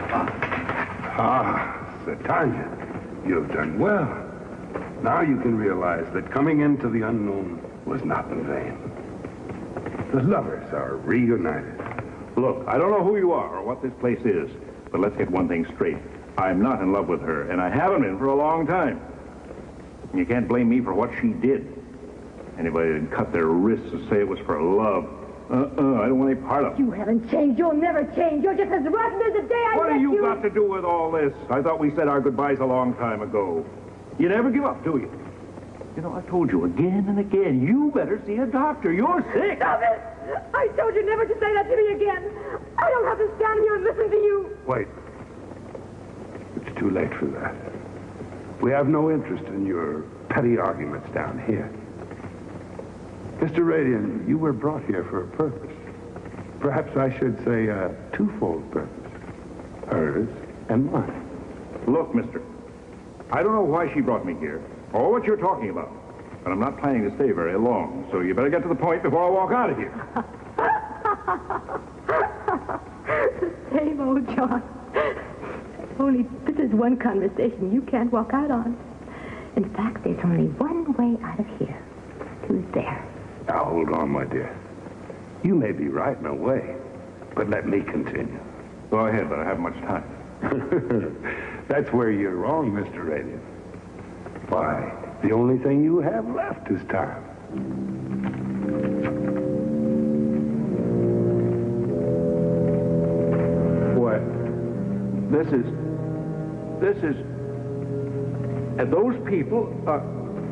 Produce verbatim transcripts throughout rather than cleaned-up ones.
Ah, Satanya, you've done well. Now you can realize that coming into the unknown was not in vain. The lovers are reunited. Look, I don't know who you are or what this place is, but let's get one thing straight. I'm not in love with her, and I haven't been for a long time. You can't blame me for what she did. Anybody that'd cut their wrists and say it was for love, uh-uh, I don't want any part of it. You haven't changed. You'll never change. You're just as rotten as the day I What met have you you. got to do with all this? I thought we said our goodbyes a long time ago. You never give up, do you? You know, I've told you again and again, you better see a doctor. You're sick. Stop it! I told you never to say that to me again. I don't have to stand here and listen to you. Wait. It's too late for that. We have no interest in your petty arguments down here. Mister Radian, you were brought here for a purpose. Perhaps I should say a twofold purpose. Hers and mine. Look, mister, I don't know why she brought me here or what you're talking about, but I'm not planning to stay very long, so you better get to the point before I walk out of here. Same old John. Only this is one conversation you can't walk out on. In fact, there's only one way out of here. Who's there? Now, hold on, my dear. You may be right in a way, but let me continue. Go ahead, but I haven't much time. That's where you're wrong, Mister Radian. Why, the only thing you have left is time. What? This is... This is... And those people are...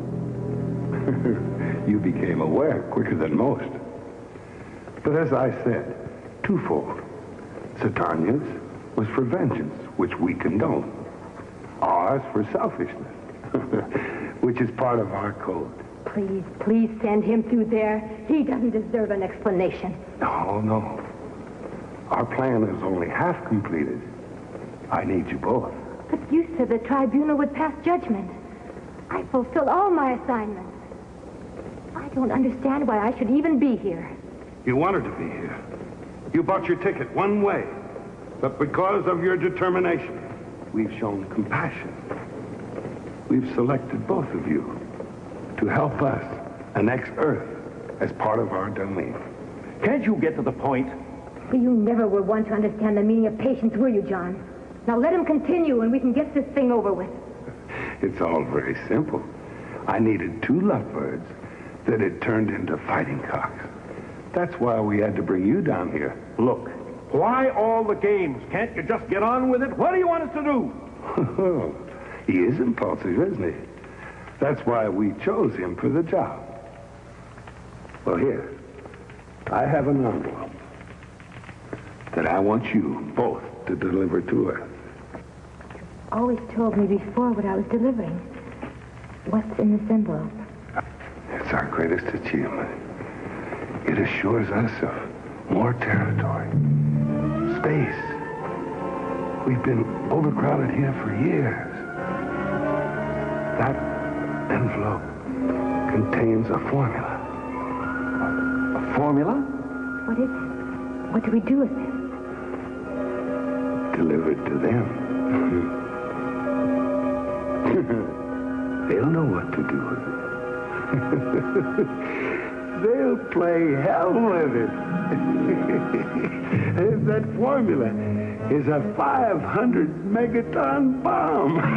You became aware quicker than most. But as I said, twofold. Satanya's was for vengeance, which we condone. Ours for selfishness, which is part of our code. Please, please send him through there. He doesn't deserve an explanation. No, no. Our plan is only half completed. I need you both. But you said the tribunal would pass judgment. I fulfill all my assignments. I don't understand why I should even be here. You wanted to be here. You bought your ticket one way. But because of your determination, we've shown compassion. We've selected both of you to help us annex Earth as part of our domain. Can't you get to the point? But you never were one to understand the meaning of patience, were you, John? Now let him continue and we can get this thing over with. It's all very simple. I needed two lovebirds that had turned into fighting cocks. That's why we had to bring you down here. Look, why all the games? Can't you just get on with it? What do you want us to do? He is impulsive, isn't he? That's why we chose him for the job. Well, here, I have an envelope that I want you both to deliver to us. Always told me before what I was delivering. What's in this envelope? It's our greatest achievement. It assures us of more territory, space. We've been overcrowded here for years. That envelope contains a formula. A formula? What is it? What do we do with it? Deliver it to them. They'll know what to do with it. They'll play hell with it. That formula is a five hundred megaton bomb.